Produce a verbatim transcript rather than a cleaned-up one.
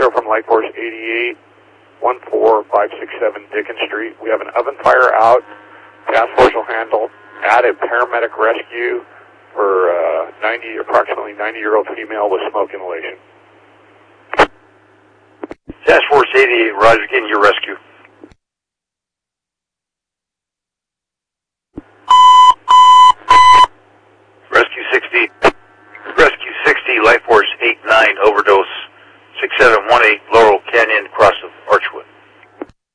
Metro from Life Force eighty-eight, one four five six seven Dickens Street. We have an oven fire out. Task force will handle added paramedic rescue for uh, ninety, approximately ninety-year-old female with smoke inhalation. Task Force eighty-eight, Roger, getting your rescue.